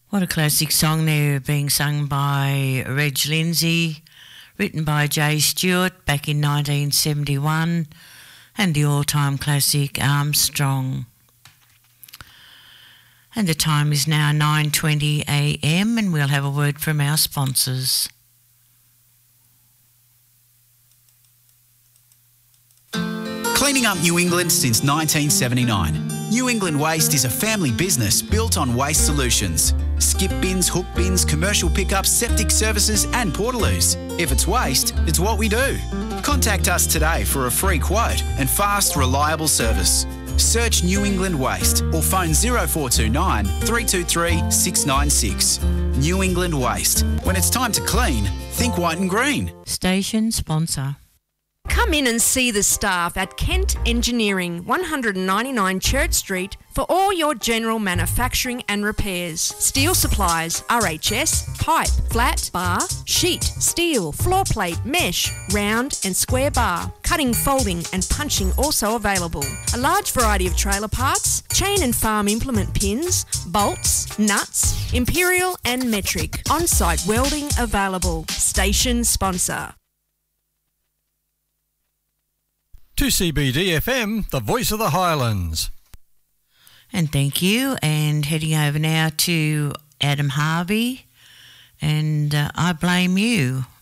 What a classic song there, being sung by Reg Lindsay, written by Jay Stewart back in 1971, and the all-time classic Armstrong. And the time is now 9:20 a.m. and we'll have a word from our sponsors. Cleaning up New England since 1979. New England Waste is a family business built on waste solutions. Skip bins, hook bins, commercial pickups, septic services and portaloos. If it's waste, it's what we do. Contact us today for a free quote and fast, reliable service. Search New England Waste or phone 0429 323 696. New England Waste. When it's time to clean, think white and green. Station sponsor. Come in and see the staff at Kent Engineering, 199 Church Street, for all your general manufacturing and repairs. Steel supplies, RHS, pipe, flat, bar, sheet, steel, floor plate, mesh, round and square bar. Cutting, folding and punching also available. A large variety of trailer parts, chain and farm implement pins, bolts, nuts, imperial and metric. On-site welding available. Station sponsor. 2CBD FM, the voice of the Highlands. And thank you. And heading over now to Adam Harvey and I Blame You.